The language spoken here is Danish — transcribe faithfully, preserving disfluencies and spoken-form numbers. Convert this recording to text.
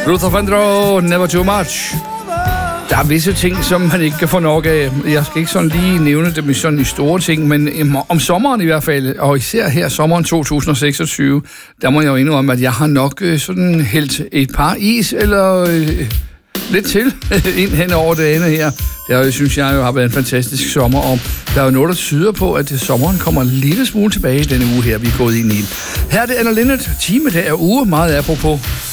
Luther Vandross, Never Too Much. Der er visse ting, som man ikke kan få nok af. Jeg skal ikke sådan lige nævne dem i sådan i store ting, men om sommeren i hvert fald, og især her sommeren to tusind og seksogtyve, der må jeg jo indrømme, at jeg har nok sådan hældt et par is, eller øh, lidt til, ind hen over det andet her. Det synes jeg jo har været en fantastisk sommer, og der er jo noget, der tyder på, at sommeren kommer en lille smule tilbage i denne uge her, vi er gået ind i. Her er det Anna Linnet, time der er uge, meget apropos.